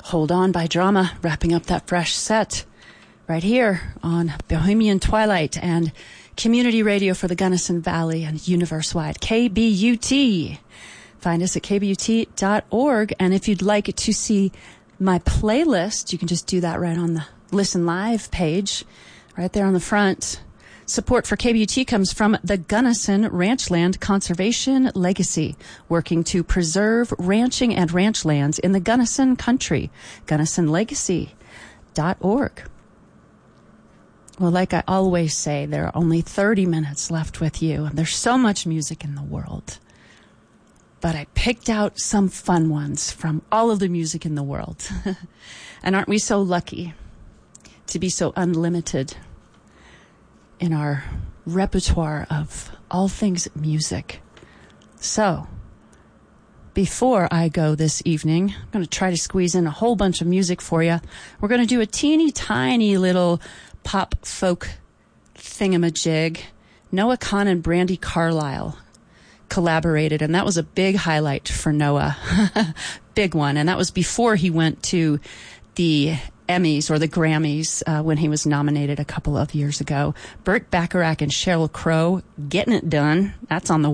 Hold On by Drama, wrapping up that fresh set right here on Bohemian Twilight and community radio for the Gunnison Valley and universe-wide, KBUT. Find us at kbut.org, and if you'd like to see my playlist, you can just do that right on the Listen Live page, right there on the front. Support for KBUT comes from the Gunnison Ranchland Conservation Legacy, working to preserve ranching and ranch lands in the Gunnison country. GunnisonLegacy.org. Well, like I always say, there are only 30 minutes left with you, and there's so much music in the world. But I picked out some fun ones from all of the music in the world. And aren't we so lucky to be so unlimited in our repertoire of all things music? So, before I go this evening, I'm going to try to squeeze in a whole bunch of music for you. We're going to do a teeny tiny little pop folk thingamajig. Noah Kahn and Brandi Carlile collaborated, and that was a big highlight for Noah. Big one. And that was before he went to the Emmys or the Grammys when he was nominated a couple of years ago. Burt Bacharach and Sheryl Crow, Getting It Done. That's on the